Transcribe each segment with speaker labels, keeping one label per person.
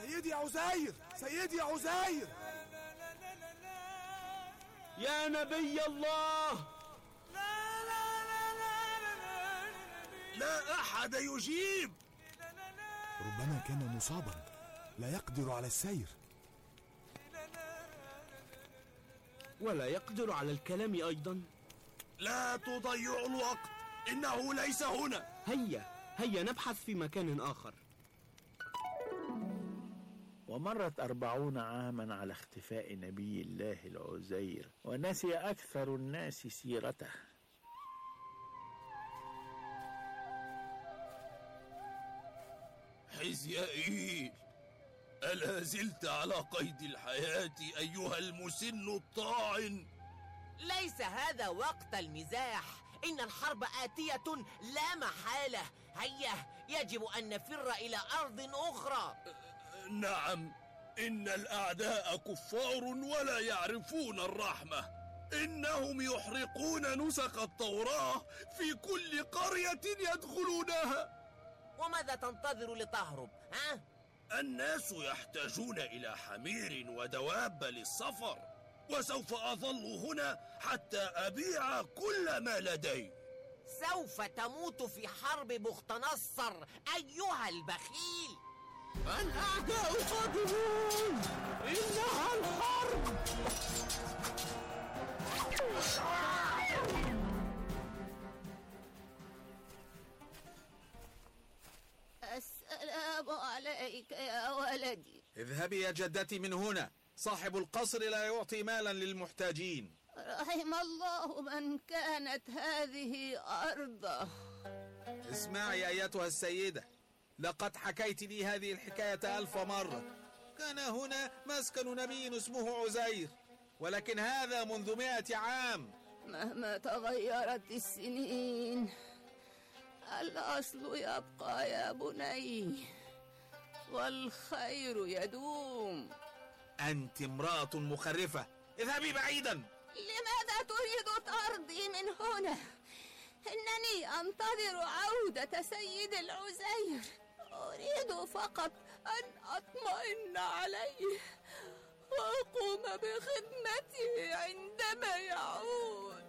Speaker 1: سيدي عزير، سيدي عزير.
Speaker 2: يا نبي الله.
Speaker 3: لا أحد يجيب.
Speaker 1: ربما كان مصابا لا يقدر على السير،
Speaker 2: ولا يقدر على الكلام أيضا.
Speaker 3: لا تضيعوا الوقت، إنه ليس هنا.
Speaker 2: هيا نبحث في مكان آخر.
Speaker 4: ومرت 40 عاما على اختفاء نبي الله العزير، ونسي أكثر الناس سيرته.
Speaker 3: حزيائيل، ألا زلت على قيد الحياة أيها المسن الطاعن؟
Speaker 5: ليس هذا وقت المزاح، إن الحرب آتية لا محالة. هيا، يجب أن نفر إلى أرض أخرى.
Speaker 3: نعم، إن الأعداء كفار ولا يعرفون الرحمة. إنهم يحرقون نسخ التوراة في كل قرية يدخلونها.
Speaker 5: وماذا تنتظر لتهرب؟
Speaker 3: الناس يحتاجون إلى حمير ودواب للسفر، وسوف أظل هنا حتى أبيع كل ما لدي.
Speaker 5: سوف تموت في حرب بخت نصر أيها البخيل.
Speaker 2: الأعداء قادمون، إنها الحرب.
Speaker 6: السلام عليك يا ولدي.
Speaker 7: اذهبي يا جدتي من هنا، صاحب القصر لا يعطي مالا للمحتاجين.
Speaker 6: رحم الله من كانت هذه أرضه.
Speaker 7: اسمعي أيتها السيدة، لقد حكيت لي هذه الحكاية 1000 مرة. كان هنا مسكن نبي اسمه عزير، ولكن هذا منذ 100 عام.
Speaker 6: مهما تغيرت السنين الأصل يبقى يا بني، والخير يدوم.
Speaker 7: أنت امرأة مخرفة، اذهبي بعيدا.
Speaker 6: لماذا تريد طردي من هنا؟ إنني أنتظر عودة سيد العزير، أريد فقط أن أطمئن عليه وأقوم بخدمته عندما يعود.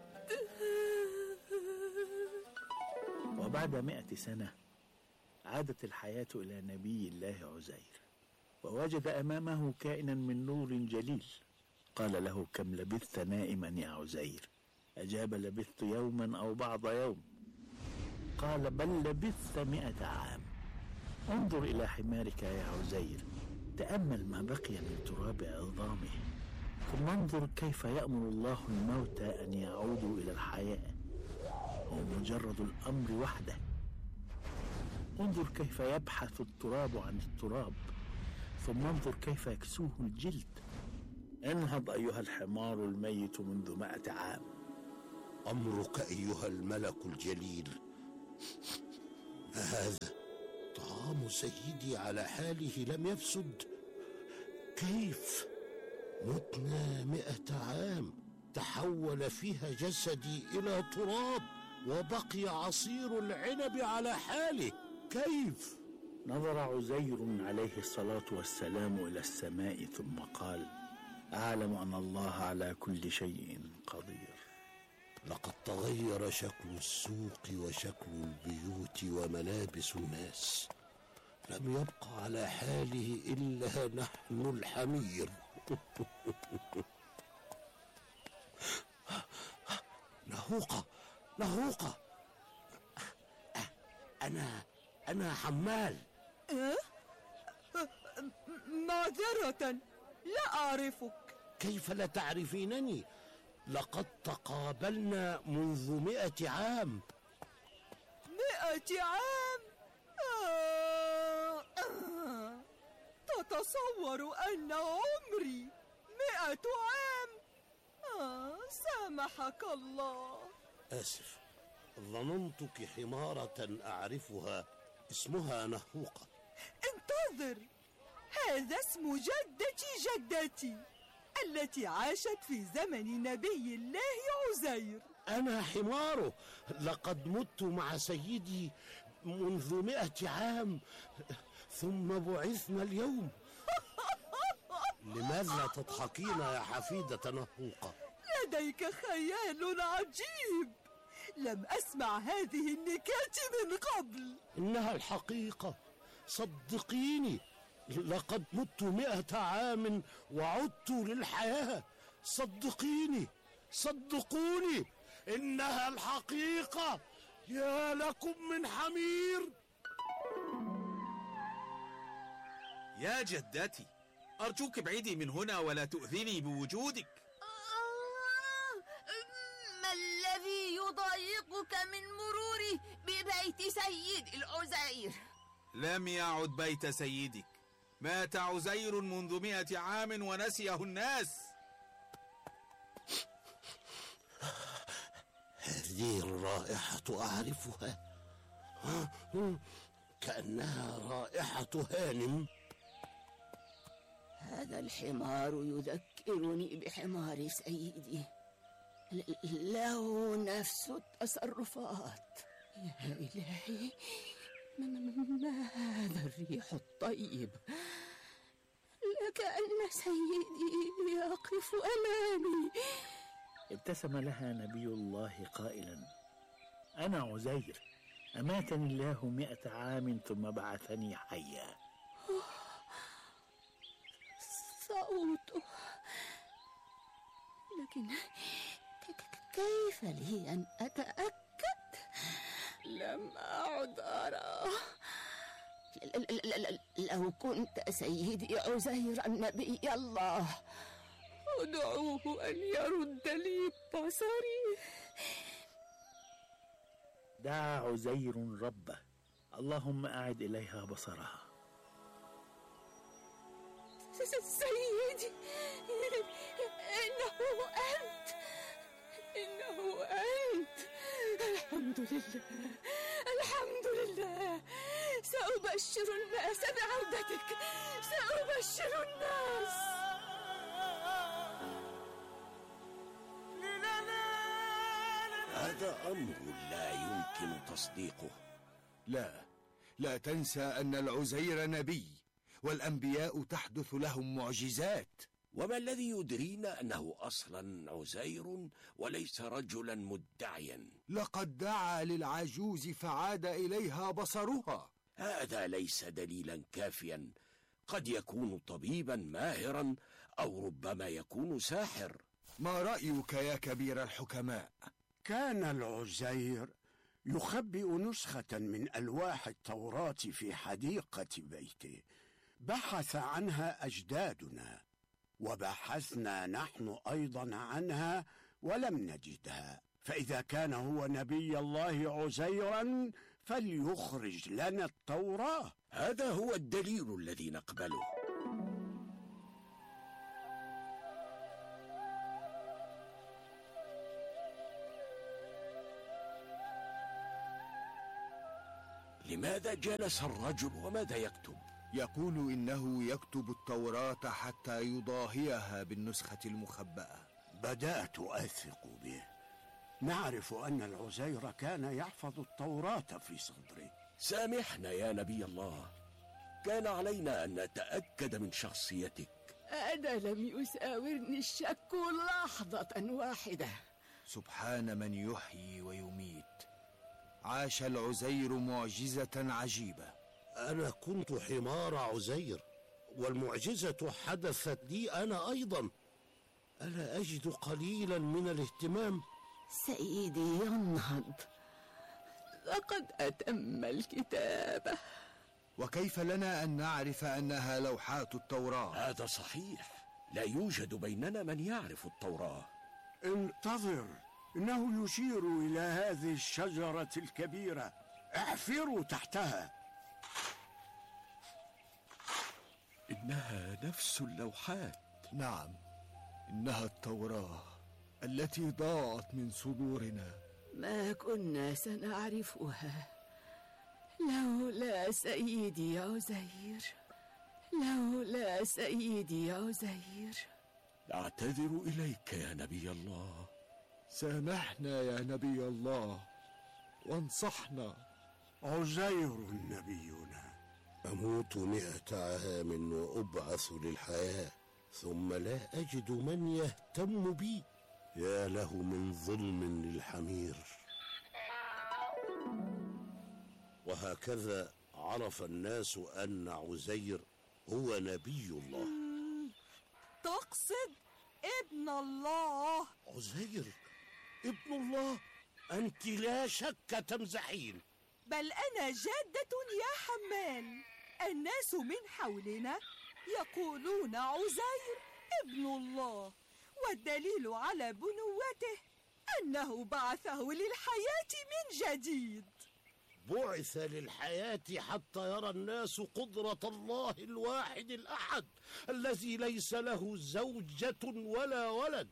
Speaker 4: وبعد 100 سنة عادت الحياة إلى نبي الله عزير، ووجد أمامه كائنا من نور جليل. قال له: كم لبثت نائما يا عزير؟ أجاب: لبثت يوما أو بعض يوم. قال: بل لبثت 100 عام. انظر إلى حمارك يا عزير، تأمل ما بقي من تراب عظامه، ثم انظر كيف يأمر الله الموتى أن يعودوا إلى الحياة، ومجرد الأمر وحده. انظر كيف يبحث التراب عن التراب، ثم انظر كيف يكسوه الجلد. انهض أيها الحمار الميت منذ 100 عام.
Speaker 3: أمرك أيها الملك الجليل. هذا طعام سيدي على حاله لم يفسد. كيف؟ متنا 100 عام تحول فيها جسدي إلى تراب، وبقي عصير العنب على حاله. كيف؟
Speaker 4: نظر عزير عليه الصلاة والسلام إلى السماء ثم قال: أعلم أن الله على كل شيء قدير.
Speaker 3: لقد تغير شكل السوق وشكل البيوت وملابس الناس، لم يبق على حاله إلا نحن الحمير. نهوقة، نهوقة، أنا حمال.
Speaker 8: معذرة، لا أعرفك.
Speaker 3: كيف لا تعرفينني؟ لقد تقابلنا منذ 100 عام.
Speaker 8: 100 عام؟ تتصور أن عمري 100 عام؟ سامحك الله.
Speaker 3: آسف، ظننتك حمارة أعرفها اسمها نهوقة.
Speaker 8: انتظر، هذا اسم جدتي التي عاشت في زمن نبي الله عزير.
Speaker 3: أنا حماره، لقد مت مع سيدي منذ 100 عام، ثم بعثنا اليوم. لماذا لا تضحكين يا حفيدة نهوقة؟
Speaker 8: لديك خيال عجيب، لم أسمع هذه النكات من قبل.
Speaker 3: إنها الحقيقة، صدقيني، لقد مت 100 عام وعدت للحياة. صدقيني، صدقوني، إنها الحقيقة. يا لكم من حمير.
Speaker 7: يا جدتي، أرجوك ابعدي من هنا ولا تؤذني بوجودك.
Speaker 6: ما الذي يضايقك من مروري ببيت سيد العزير؟
Speaker 7: لم يعد بيت سيدك، مات عزير منذ 100 عام ونسيه الناس.
Speaker 3: هذه الرائحة أعرفها، كأنها رائحة هانم.
Speaker 6: هذا الحمار يذكرني بحمار سيدي، له نفس التصرفات. يا إلهي، ما هذا الريح الطيب؟ لكأن سيدي يقف أمامي.
Speaker 4: ابتسم لها نبي الله قائلا: أنا عزير، أماتني الله 100 عام ثم بعثني حيا.
Speaker 6: صوته، لكن كيف لي أن أتأكد؟ لم أعد أراه. لو كنت سيدي عزير نبي الله، أدعوه أن يرد لي بصري.
Speaker 4: دعا عزير ربه: اللهم أعد إليها بصرها.
Speaker 6: سيدي، إنه أنت، إنه أنت. الحمد لله، الحمد لله. سأبشر الناس بعودتك، سأبشر الناس.
Speaker 3: هذا أمر لا يمكن تصديقه.
Speaker 1: لا تنسى أن العزير نبي، والأنبياء تحدث لهم معجزات.
Speaker 3: وما الذي يدرينا أنه أصلا عزير وليس رجلا مدعيا؟
Speaker 1: لقد دعا للعجوز فعاد إليها بصرها.
Speaker 3: هذا ليس دليلا كافيا، قد يكون طبيبا ماهرا أو ربما يكون ساحر.
Speaker 1: ما رأيك يا كبير الحكماء؟
Speaker 9: كان العزير يخبئ نسخة من ألواح التوراة في حديقة بيته، بحث عنها أجدادنا، وبحثنا نحن أيضا عنها ولم نجدها. فإذا كان هو نبي الله عزيرا فليخرج لنا التوراة.
Speaker 3: هذا هو الدليل الذي نقبله. لماذا جلس الرجل وماذا يكتب؟
Speaker 1: يقول إنه يكتب التوراة حتى يضاهيها بالنسخة المخبأة.
Speaker 9: بدأت أثق به. نعرف أن العزير كان يحفظ التوراة في صدره.
Speaker 3: سامحنا يا نبي الله، كان علينا أن نتأكد من شخصيتك.
Speaker 6: أنا لم يساورني الشك لحظة واحدة.
Speaker 1: سبحان من يحيي ويميت. عاش العزير معجزة عجيبة.
Speaker 3: أنا كنت حمار عزير، والمعجزة حدثت لي أنا أيضا. ألا أجد قليلا من الاهتمام؟
Speaker 6: سيدي ينهض، لقد أتم الكتابة.
Speaker 1: وكيف لنا أن نعرف أنها لوحات التوراة؟
Speaker 3: هذا صحيح، لا يوجد بيننا من يعرف التوراة.
Speaker 9: انتظر، إنه يشير إلى هذه الشجرة الكبيرة، احفروا تحتها.
Speaker 3: إنها نفس اللوحات.
Speaker 1: نعم، إنها التوراة التي ضاعت من صدورنا.
Speaker 6: ما كنا سنعرفها لولا سيدي عزير، لولا سيدي عزير.
Speaker 3: أعتذر إليك يا نبي الله.
Speaker 1: سامحنا يا نبي الله وانصحنا.
Speaker 9: عزير نبينا.
Speaker 3: أموت 100 عام وأبعث للحياة، ثم لا أجد من يهتم بي. يا له من ظلم للحمير. وهكذا عرف الناس أن عزير هو نبي الله.
Speaker 8: تقصد ابن الله؟
Speaker 3: عزير ابن الله؟ أنت لا شك تمزحين.
Speaker 8: بل أنا جادة يا حمال. الناس من حولنا يقولون عزير ابن الله، والدليل على بنوته أنه بعثه للحياة من جديد.
Speaker 3: بعث للحياة حتى يرى الناس قدرة الله الواحد الأحد الذي ليس له زوجة ولا ولد.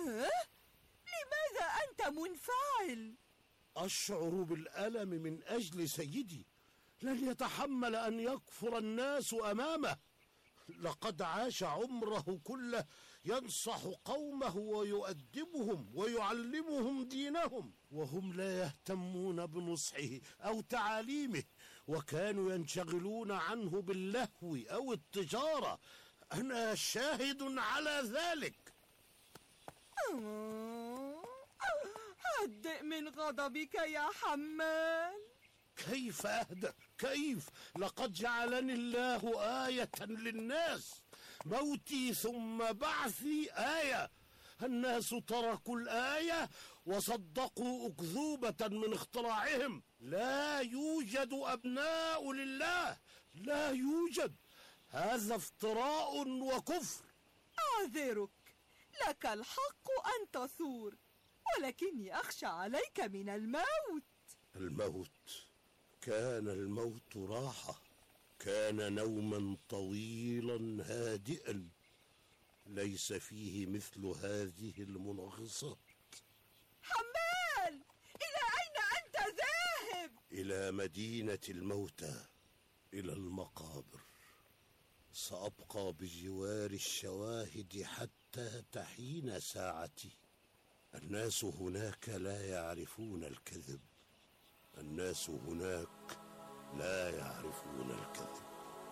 Speaker 8: لماذا أنت منفعل؟
Speaker 3: أشعر بالألم من أجل سيدي. لن يتحمل أن يكفر الناس أمامه. لقد عاش عمره كله ينصح قومه ويؤدبهم ويعلمهم دينهم، وهم لا يهتمون بنصحه أو تعاليمه، وكانوا ينشغلون عنه باللهو أو التجارة. أنا شاهد على ذلك.
Speaker 8: هدئ من غضبك يا حمال.
Speaker 3: كيف أهدأ؟ كيف؟ لقد جعلني الله آية للناس. موتي ثم بعثي آية. الناس تركوا الآية وصدقوا أكذوبة من اختراعهم. لا يوجد أبناء لله، لا يوجد. هذا افتراء وكفر.
Speaker 8: أعذرك، لك الحق أن تثور، ولكني أخشى عليك من الموت.
Speaker 3: الموت؟ كان الموت راحة، كان نوما طويلا هادئا ليس فيه مثل هذه المنغصات.
Speaker 8: حمال، إلى أين أنت ذاهب؟
Speaker 3: إلى مدينة الموتى، إلى المقابر. سأبقى بجوار الشواهد حتى تحين ساعتي. الناس هناك لا يعرفون الكذب، الناس هناك لا يعرفون الكذب.